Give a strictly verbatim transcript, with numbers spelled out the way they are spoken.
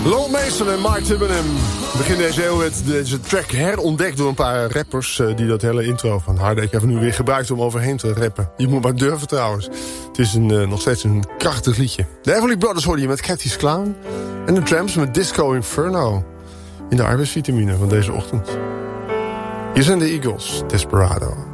Lowell Mason en Mark Tubman. Begin deze eeuw werd deze track herontdekt door een paar rappers... Uh, die dat hele intro van Hard Acre Avenue weer gebruikt om overheen te rappen. Je moet maar durven trouwens. Het is een, uh, nog steeds een krachtig liedje. De Everly Brothers hoorde je met Cathy's Clown. En de Tramps met Disco Inferno. In de arbeidsvitamine van deze ochtend. Hier zijn de Eagles, Desperado.